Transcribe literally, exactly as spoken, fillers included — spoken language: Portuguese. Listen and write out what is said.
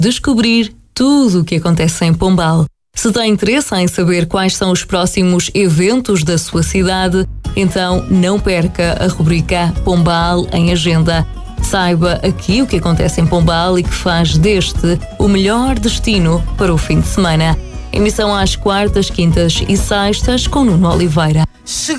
descobrir tudo o que acontece em Pombal. Se tem interesse em saber quais são os próximos eventos da sua cidade, então não perca a rubrica Pombal em Agenda. Saiba aqui o que acontece em Pombal e que faz deste o melhor destino para o fim de semana. Emissão às quartas, quintas e sextas com Nuno Oliveira.